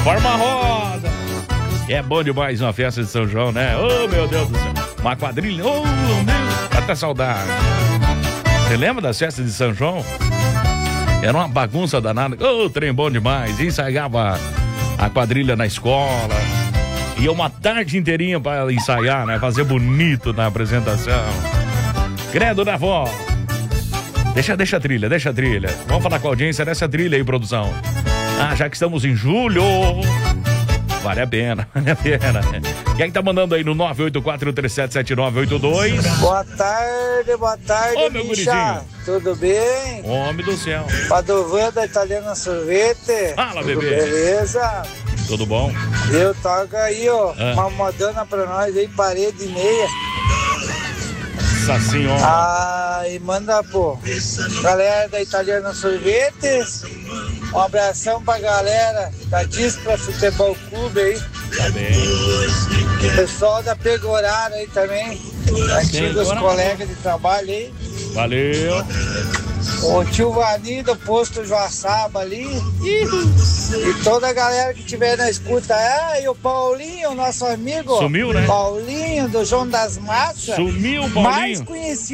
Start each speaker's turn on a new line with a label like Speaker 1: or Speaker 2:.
Speaker 1: Forma a roda. É bom demais uma festa de São João, né? Oh, meu Deus do céu. Uma quadrilha. Oh, meu. Até saudade. Você lembra das festas de São João? Era uma bagunça danada. Oh, trem bom demais. Ensaiava a quadrilha na escola. Ia uma tarde inteirinha para ensaiar, né? Fazer bonito na apresentação. Credo da avó. Deixa a trilha. Vamos falar com a audiência dessa trilha aí, produção. Ah, já que estamos em julho. Vale a pena. Quem tá mandando aí no 984377982?
Speaker 2: Boa tarde,
Speaker 1: Ô, meu gurizinho.
Speaker 2: Tudo bem?
Speaker 1: Homem do céu.
Speaker 2: Padovan da Italiana Sorvete.
Speaker 1: Fala,
Speaker 2: tudo
Speaker 1: bebê.
Speaker 2: Beleza?
Speaker 1: Tudo bom?
Speaker 2: Eu toca aí, ó. Uma modana pra nós aí, parede e meia.
Speaker 1: Nossa senhora.
Speaker 2: Ah, e manda, pô. Galera da Italiana Sorvetes. Um abração pra galera da Dispra Futebol Clube aí.
Speaker 1: Tá bem.
Speaker 2: O pessoal da Pegorara aí também. Antigos colegas de trabalho aí.
Speaker 1: Valeu.
Speaker 2: O tio Vani do posto Joaçaba ali. E toda a galera que estiver na escuta. E o Paulinho, nosso amigo.
Speaker 1: Sumiu, né?
Speaker 2: Paulinho do João das Massas.
Speaker 1: Sumiu, Paulinho.
Speaker 2: Mais conhecido